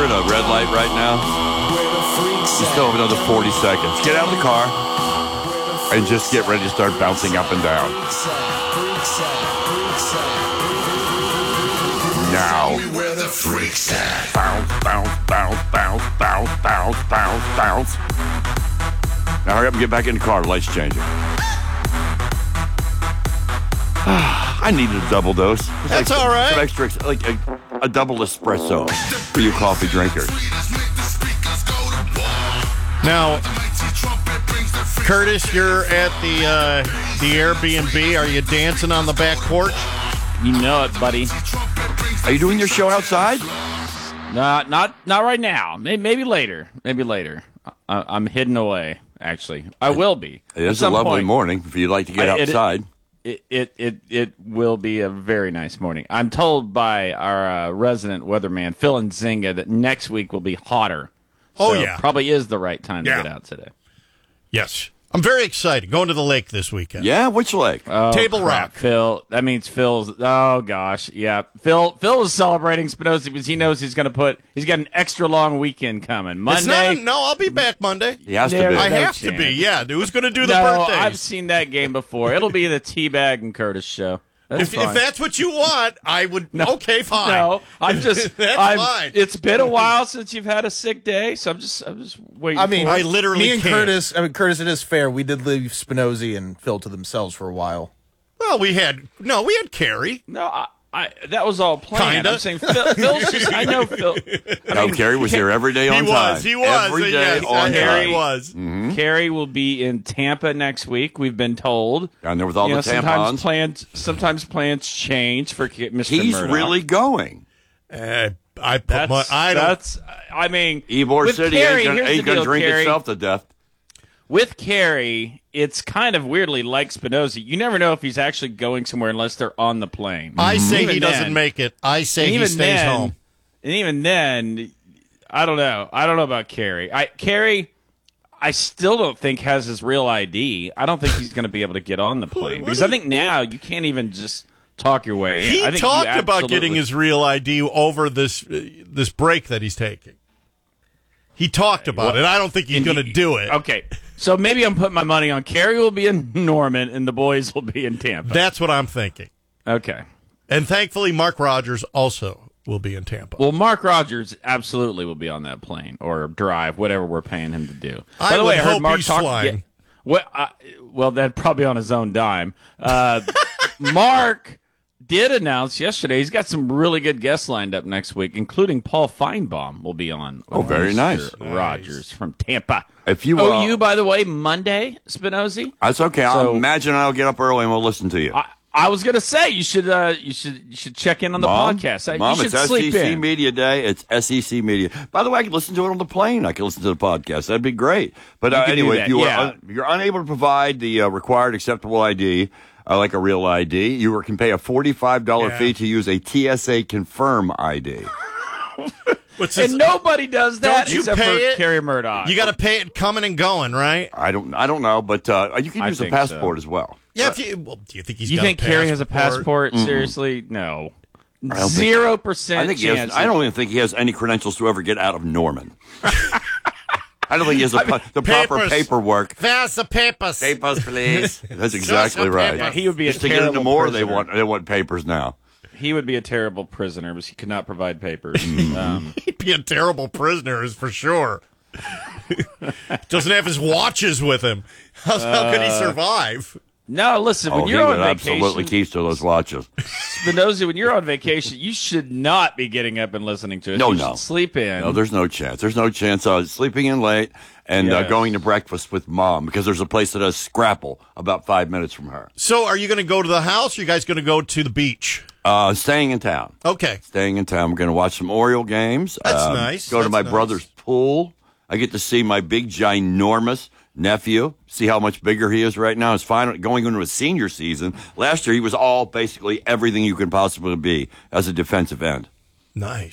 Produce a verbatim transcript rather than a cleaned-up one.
you're at a red light right now, you still have another forty seconds. Get out of the car and just get ready to start bouncing up and down. Now. Where the freaks at. Bounce, bounce, bounce, bounce, bounce, bounce, bounce, bounce. Now hurry up and get back in the car. The light's changing. I needed a double dose. It's That's like all right. Some extra, like a, a double espresso for you coffee drinkers. Now, Curtis, you're at the uh, the Airbnb. Are you dancing on the back porch? You know it, buddy. Are you doing your show outside? Not, not, not right now. Maybe, maybe later. Maybe later. I, I'm hidden away. Actually, I will be. It is a lovely point. morning if you'd like to get I, it, outside. It, it it it will be a very nice morning. I'm told by our uh, resident weatherman Phil Nzinga that next week will be hotter. Oh, So yeah. probably is the right time Yeah. to get out today. Yes. I'm very excited. Going to the lake this weekend. Yeah, which lake? Oh, Table crap. Rock. Phil. That means Phil's. Oh gosh, yeah. Phil. Phil is celebrating Spinoza because he knows he's going to put. He's got an extra long weekend coming. It's not Monday. a, no, I'll be back Monday. He has to There- be. I no have to chance. be. Yeah. Who's going to do the no, birthdays? I've seen that game before. It'll be the Teabag and Curtis show. That's If, if fine. that's what you want, I would. Okay, fine. No, I'm just. That's I'm, fine. It's been a while since you've had a sick day, so I'm just. I'm just waiting. I mean, for I it. literally me and can't. Curtis. I mean, Curtis. It is fair. We did leave Spinozzi and Phil to themselves for a while. Well, we had no, we had Carrie. no, I, I. That was all planned. Kinda. I'm saying Phil, Phil's just. I know Phil. I No, mean, Carrie was here every day He on time. was. He was. Every day yes, on Carrie time. was. Carrie will be in Tampa next week. We've been told. Down there with all You the know, sometimes tampons. plans. Sometimes plans change for Ki- Mister He's Murdoch. really going. Uh, I put That's. my. I don't. that's. I mean, Ybor with City Carrie, ain't gonna, here's ain't the gonna deal, drink Carrie. itself to death. With Carrie, it's kind of weirdly like Spinoza. You never know if he's actually going somewhere unless they're on the plane. I say Even he doesn't then- make it. I say and he even stays then, home. And even then, I don't know. I don't know about Carrie. I Carrie, I still don't think has his real I D. I don't think he's going to be able to get on the plane because I think now you can't even just talk your way in. He I think talked you about absolutely- getting his real I D over this uh, this break that he's taking. He talked about it. I don't think he's And going to he- do it. Okay, so maybe I'm putting my money on Carrie will be in Norman and the boys will be in Tampa. That's what I'm thinking. Okay. And thankfully, Mark Rogers also will be in Tampa. Well, Mark Rogers absolutely will be on that plane or drive, whatever we're paying him to do. I By the would way, I heard hope Mark he's talk. flying. Yeah, well, uh, well, that probably on his own dime. Uh, Mark did announce yesterday he's got some really good guests lined up next week, including Paul Feinbaum will be on. Oh, very Mister nice. Rogers from Tampa. If you, Oh, uh, you, by the way, Monday, Spinozzi? That's okay. So- I'll imagine I'll get up early and we'll listen to you. I, I was gonna say you should uh, you should you should check in on the Mom, podcast. Uh, Mom, you it's should S E sleep C in. Media Day. It's S E C Media. By the way, I can listen to it on the plane. I can listen to the podcast. That'd be great. But uh, You can do anyway, that, if you yeah. are un- you're unable to provide the uh, required acceptable I D, uh, like a real I D, you can pay a forty-five dollars Yeah. fee to use a T S A Confirm I D. What's this? And nobody does that Don't you except pay for it? Carrie Murdoch. You got to pay it coming and going, right? I don't I don't know, but uh, you can I use a think so. passport as well. Yeah. If you, well, do you think he's You got think a Carrie has a passport? Mm-hmm. Seriously, no. don't think- Zero percent I think he has, chance. I don't even think he has any credentials to ever get out of Norman. I don't think he has the, pu- the proper Papers. paperwork. Pass the papers. Papers, please. That's exactly some right. papers. He would be a Just to get into terrible more, they prisoner. want they want papers now. He would be a terrible prisoner because he could not provide papers. Mm-hmm. um, He'd be a terrible prisoner, is for sure. Doesn't have his watches with him. How, how could he survive? no, listen. When Oh, he you're would on absolutely vacation, keep to those watches. Spinoza, when you're on vacation, you should not be getting up and listening to it. No, you no. should sleep in. No, there's no chance. There's no chance of sleeping in late and uh, Yes. going to breakfast with Mom because there's a place that does Scrapple about five minutes from her. So, are you going to go to the house? Or are you guys going to go to the beach? Uh, staying in town. Okay. Staying in town. We're going to watch some Oriole games. That's Um, nice. Go to That's my nice. brother's pool. I get to see my big, ginormous nephew, see how much bigger he is right now. He's finally going into his senior season. Last year, he was all basically everything you can possibly be as a defensive end. Nice.